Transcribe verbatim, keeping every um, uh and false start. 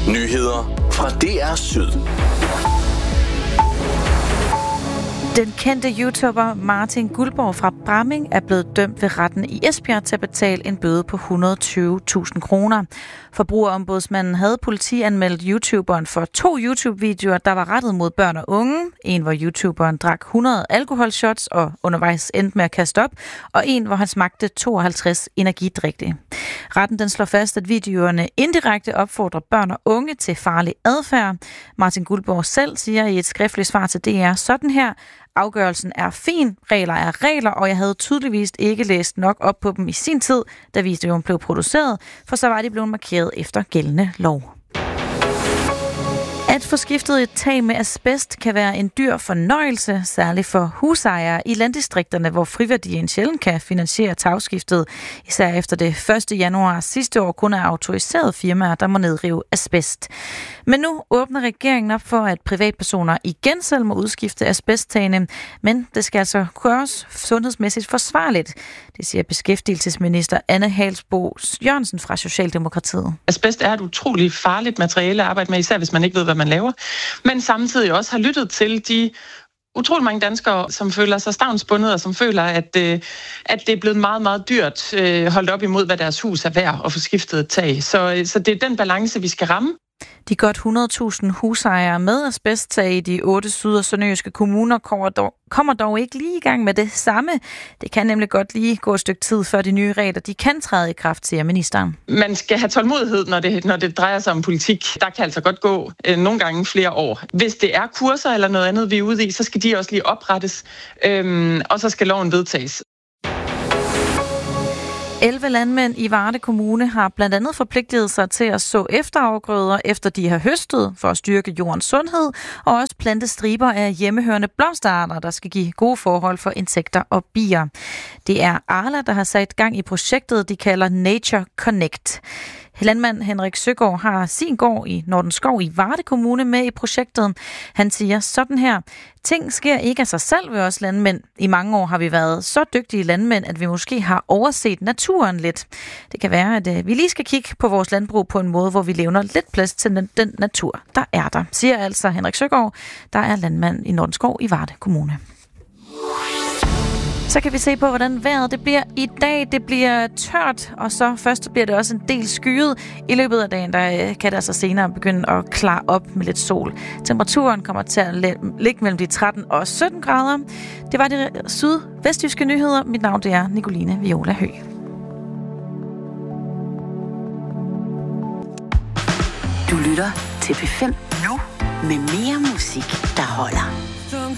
Nyheder fra D R Syd. Den kendte YouTuber Martin Guldborg fra Bramming er blevet dømt ved retten i Esbjerg til at betale en bøde på et hundrede og tyve tusind kroner. Forbrugerombudsmanden havde politianmeldt YouTuberen for to YouTube-videoer, der var rettet mod børn og unge. En, hvor YouTuberen drak hundrede alkoholshots og undervejs endte med at kaste op, og en, hvor han smagte tooghalvtreds energidrikke. Retten den slår fast, at videoerne indirekte opfordrer børn og unge til farlig adfærd. Martin Guldborg selv siger i et skriftligt svar til D R sådan her: afgørelsen er fin, regler er regler, og jeg havde tydeligvis ikke læst nok op på dem i sin tid, da videoen blev produceret, for så var de blevet markeret efter gældende lov. At få skiftet et tag med asbest kan være en dyr fornøjelse, særligt for husejere i landdistrikterne, hvor friværdien sjældent kan finansiere tagskiftet, især efter det første januar sidste år kun er autoriserede firmaer, der må nedrive asbest. Men nu åbner regeringen op for, at privatpersoner igen selv må udskifte asbesttagene, men det skal altså gøres sundhedsmæssigt forsvarligt. Det siger beskæftigelsesminister Anne Halsbo Jørgensen fra Socialdemokratiet. Asbest er et utroligt farligt materiale at arbejde med, især hvis man ikke ved, hvad man laver, men samtidig også har lyttet til de utrolig mange danskere, som føler sig stavnsbundet, og som føler, at, øh, at det er blevet meget, meget dyrt øh, holdt op imod, hvad deres hus er værd at få skiftet et tag. Så, så det er den balance, vi skal ramme. De godt hundrede tusind husejere med asbesttag i de otte syd- og sønderjyske kommuner kommer dog, kommer dog ikke lige i gang med det samme. Det kan nemlig godt lige gå et stykke tid, før de nye regler de kan træde i kraft, siger ministeren. Man skal have tålmodighed, når det, når det drejer sig om politik. Der kan altså godt gå øh, nogle gange flere år. Hvis det er kurser eller noget andet, vi er ude i, så skal de også lige oprettes, øh, og så skal loven vedtages. elleve landmænd i Varde Kommune har blandt andet forpligtet sig til at så efterafgrøder, efter de har høstet, for at styrke jordens sundhed, og også plante striber af hjemmehørende blomsterarter, der skal give gode forhold for insekter og bier. Det er Arla, der har sat gang i projektet, de kalder Nature Connect. Landmand Henrik Søgaard har sin gård i Nordenskov i Varde Kommune med i projektet. Han siger sådan her: ting sker ikke af sig selv ved os landmænd. I mange år har vi været så dygtige landmænd, at vi måske har overset naturen lidt. Det kan være, at vi lige skal kigge på vores landbrug på en måde, hvor vi levner lidt plads til den, den natur, der er der, siger altså Henrik Søgaard, der er landmand i Nordenskov i Varde Kommune. Så kan vi se på, hvordan vejret det bliver i dag. Det bliver tørt, og så først bliver det også en del skyet. I løbet af dagen der kan det altså senere begynde at klare op med lidt sol. Temperaturen kommer til at ligge mellem de tretten og sytten grader. Det var de sydvestjyske nyheder. Mit navn det er Nicoline Viola Høgh. Du lytter til P fem nu med mere musik, der holder.